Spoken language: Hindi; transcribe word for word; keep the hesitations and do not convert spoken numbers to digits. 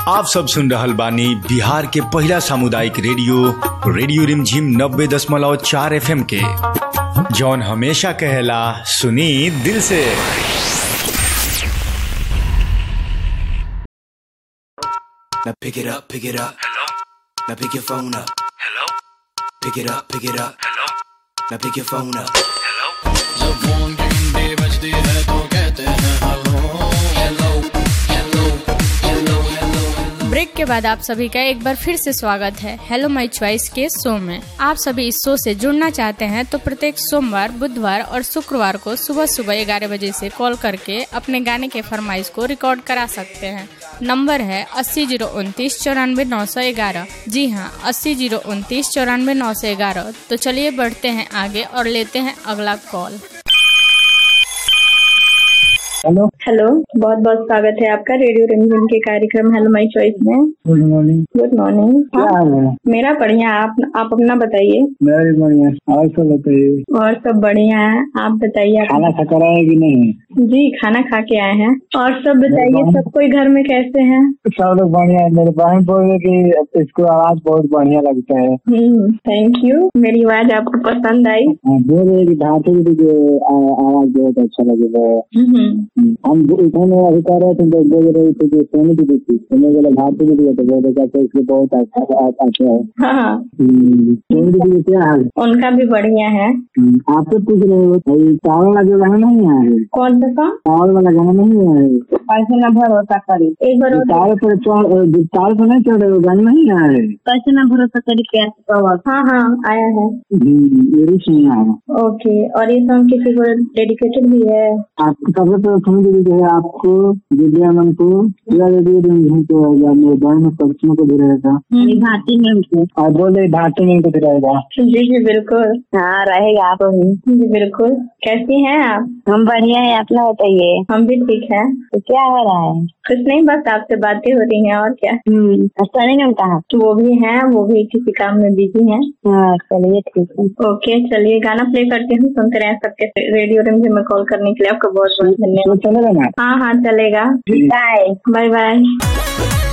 आप सब सुन रहल बानी बिहार के पहला सामुदायिक रेडियो रेडियो रिमझिम नब्बे दशमलव चार एफ एम के, जौन हमेशा कहेला सुनी दिल से। Now pick it up, pick it up. Hello. Now pick your phone up. Hello. Pick it up, pick it up. Hello. Now pick your phone up. Hello. जब फोन की घंटी बजती है तो कहते हैं hello hello hello hello hello. Break के बाद आप सभी का एक बार फिर से स्वागत है हेलो माय चॉइस के शो में। आप सभी इस शो से जुड़ना चाहते हैं तो प्रत्येक सोमवार, बुधवार और शुक्रवार को सुबह सुबह ग्यारह बजे से कॉल करके अपने गाने के फरमाइश को रिकॉर्ड करा सकते हैं। नंबर है अस्सी जीरो उनतीस चौरानवे नौ सौ ग्यारह। जी हाँ, अस्सी जीरो उनतीस चौरानवे नौ सौ ग्यारह। तो चलिए बढ़ते हैं आगे और लेते हैं अगला कॉल। हेलो हेलो, बहुत बहुत स्वागत है आपका रेडियो रिमझिम के कार्यक्रम हेलो माय चॉइस में। Good morning. Good morning. क्या हाल है? मेरा बढ़िया, आप आप अपना बताइए। मेरा भी बढ़िया। और सब बताइए। और सब बढ़िया है, आप बताइए। खाना खा कर आए कि नहीं? जी, खाना खा के आए हैं। और सब बताइए, सब कोई घर में कैसे हैं? सब लोग बढ़िया है। मेरे बहन बोल रहे कि इसको आवाज बहुत बढ़िया लगता है। हम्म, थैंक यू। मेरी आवाज आपको पसंद आई? बोल रहे कि भाषा की आवाज बहुत अच्छा लगे है। हम इतने अभी कह रहे थे, बोल रहे थे कि सोनी की देखी, सोनी बोला भारती की देखी, बोल रहे थे इसलिए बहुत अच्छा अच्छा है। हाँ, सोनी की क्या हाल? उनका भी बढ़िया है। आपसे पूछ रहे हो चावल वाला जो गाना नहीं आया है? कौन सा? चावल वाला गाना नहीं आया है? पैसे न भरोसा करी, एक बार चावल पर चावल पर नहीं चढ़ रहे, गाना नहीं आया है? पैसे न भरोसा करी प्यार का। हाँ हाँ आया है। मेरी सुना है। ओके, और ये सॉन्ग किसी को डेडिकेटेड भी है? आपको सबसे प्रथम है आपको, विद्या मन को, या रेडियो रिमझिम को, या मेरे बहन पक्षियों को भी रहेगा। भारती मैम को और बोले भारती मैम को भी रहेगा। जी जी बिल्कुल। हाँ रहेगा आप भी। जी बिल्कुल। कैसी हैं आप? हम बढ़िया है, अपना बताइए। हम भी ठीक है। तो क्या हो रहा है? कुछ नहीं, बस आपसे बातें हो रही हैं और क्या। सनी मैम कहा? वो भी हैं, वो भी किसी काम में बिजी हैं। हाँ चलिए ठीक है। ओके चलिए, गाना प्ले करती हूँ, सुनते रहे सबके। रेडियो रिमझिम में कॉल करने के लिए आपका बहुत बहुत धन्यवाद। चलेगा ना? हाँ हाँ चलेगा। Bye bye bye.